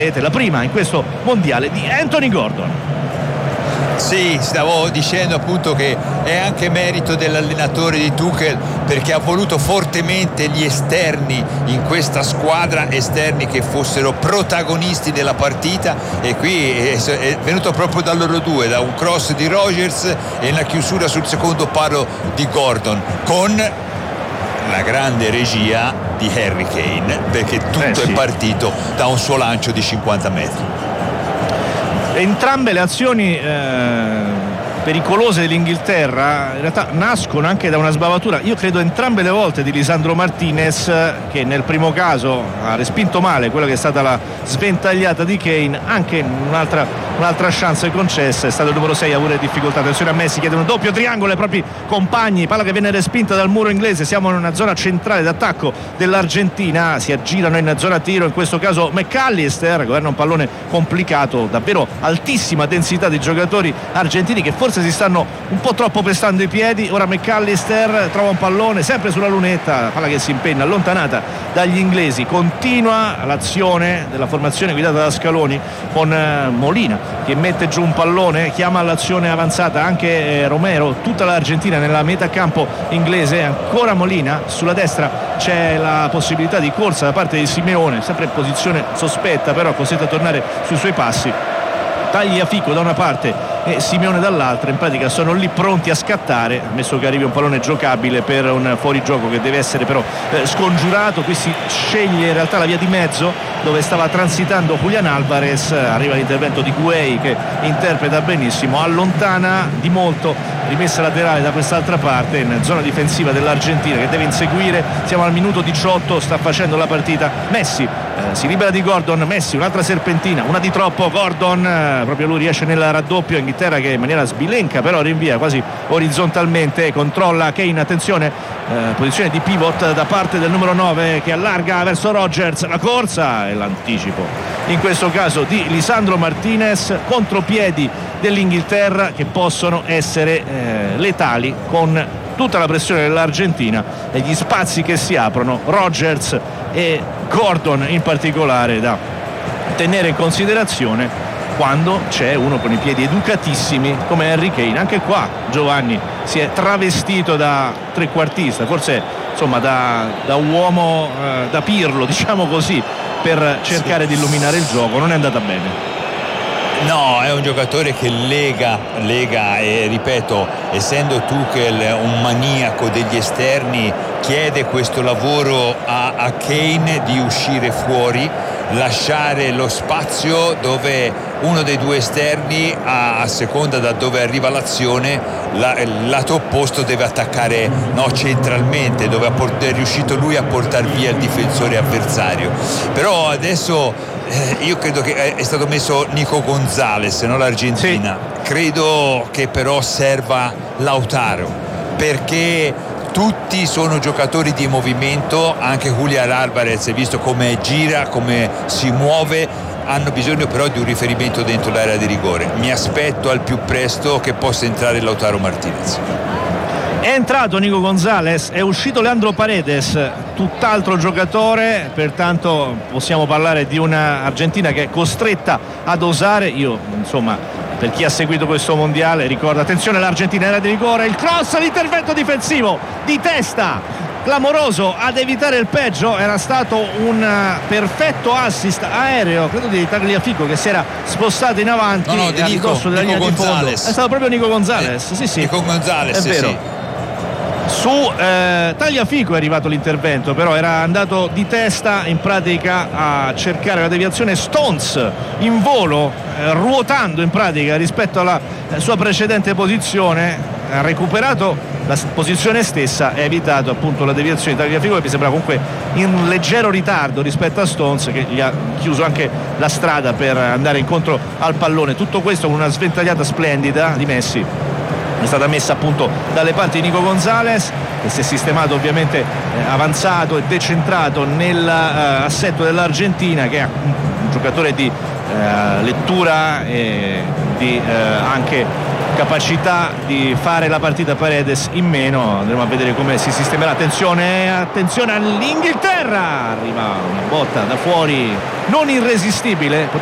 la prima in questo mondiale di Anthony Gordon. Sì, stavo dicendo appunto che è anche merito dell'allenatore di Tuchel, perché ha voluto fortemente gli esterni in questa squadra, esterni che fossero protagonisti della partita, e qui è venuto proprio da loro due, da un cross di Rodgers e una chiusura sul secondo palo di Gordon, con la grande regia di Harry Kane, perché tutto è partito da un suo lancio di 50 metri. Entrambe le azioni pericolose dell'Inghilterra in realtà nascono anche da una sbavatura, io credo entrambe le volte, di Lisandro Martinez, che nel primo caso ha respinto male quella che è stata la sventagliata di Kane. Anche un'altra chance concessa è stato il numero 6 a avere difficoltà. Attenzione a Messi, chiede un doppio triangolo ai propri compagni, palla che viene respinta dal muro inglese. Siamo in una zona centrale d'attacco dell'Argentina, si aggirano in zona tiro, in questo caso McAllister governa un pallone complicato, davvero altissima densità di giocatori argentini che forse si stanno un po' troppo pestando i piedi. Ora McAllister trova un pallone sempre sulla lunetta, palla che si impenna, allontanata dagli inglesi. Continua l'azione della formazione guidata da Scaloni con Molina che mette giù un pallone, chiama all'azione avanzata anche Romero, tutta l'Argentina nella metà campo inglese. Ancora Molina sulla destra, c'è la possibilità di corsa da parte di Simeone, sempre in posizione sospetta, però costretto a tornare sui suoi passi. Tagliafico da una parte e Simeone dall'altra, in pratica sono lì pronti a scattare, ammesso che arrivi un pallone giocabile per un fuorigioco che deve essere però scongiurato. Qui si sceglie in realtà la via di mezzo dove stava transitando Julián Álvarez, arriva l'intervento di Gueye che interpreta benissimo, allontana di molto, rimessa laterale da quest'altra parte in zona difensiva dell'Argentina che deve inseguire. Siamo al minuto 18, sta facendo la partita Messi, si libera di Gordon, Messi un'altra serpentina, una di troppo, Gordon proprio lui riesce nel raddoppio. Inghilterra che in maniera sbilenca però rinvia quasi orizzontalmente, controlla Kane, attenzione, posizione di pivot da parte del numero 9 che allarga verso Rodgers, la corsa e l'anticipo in questo caso di Lisandro Martinez, contropiedi dell'Inghilterra che possono essere letali con tutta la pressione dell'Argentina e gli spazi che si aprono, Rodgers e Gordon in particolare, da tenere in considerazione quando c'è uno con i piedi educatissimi come Harry Kane. Anche qua Giovanni si è travestito da trequartista, forse insomma da uomo, da Pirlo diciamo così, per cercare di illuminare il gioco. Non è andata bene. No, è un giocatore che lega e ripeto, essendo Tuchel un maniaco degli esterni, chiede questo lavoro a Kane di uscire fuori, lasciare lo spazio dove uno dei due esterni, a seconda da dove arriva l'azione, il lato opposto deve attaccare centralmente, dove è riuscito lui a portare via il difensore avversario. Però adesso io credo che è stato messo Nico Gonzalez, no, l'Argentina. Sì. Credo che però serva Lautaro, perché tutti sono giocatori di movimento, anche Julián Álvarez, visto come gira, come si muove, hanno bisogno però di un riferimento dentro l'area di rigore. Mi aspetto al più presto che possa entrare Lautaro Martinez. È entrato Nico Gonzalez, è uscito Leandro Paredes, tutt'altro giocatore, pertanto possiamo parlare di una Argentina che è costretta ad osare. Io insomma, per chi ha seguito questo mondiale ricorda, attenzione l'Argentina, era di rigore, il cross, l'intervento difensivo di testa clamoroso ad evitare il peggio. Era stato un perfetto assist aereo, credo di Tagliafico, che si era spostato in avanti di Nico Gonzalez. È stato proprio Nico Gonzalez, sì. Nico Gonzalez, è vero. Sì. Su Tagliafico è arrivato l'intervento, però era andato di testa in pratica a cercare la deviazione Stones in volo, ruotando in pratica rispetto alla sua precedente posizione, ha recuperato la posizione stessa e ha evitato appunto la deviazione di Tagliafico, che mi sembra comunque in leggero ritardo rispetto a Stones, che gli ha chiuso anche la strada per andare incontro al pallone. Tutto questo con una sventagliata splendida di Messi, è stata messa appunto dalle parti di Nico Gonzalez, che si è sistemato ovviamente avanzato e decentrato nell'assetto dell'Argentina, che è un giocatore di lettura e di anche capacità di fare la partita Paredes in meno. Andremo a vedere come si sistemerà. Attenzione all'Inghilterra, arriva una botta da fuori non irresistibile.